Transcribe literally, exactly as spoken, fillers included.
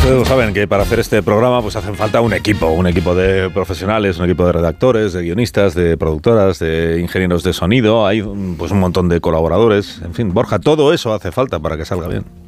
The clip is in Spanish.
Ustedes saben que para hacer este programa pues hacen falta un equipo, un equipo de profesionales, un equipo de redactores, de guionistas, de productoras, de ingenieros de sonido, hay pues un montón de colaboradores, en fin, Borja, todo eso hace falta para que salga bien.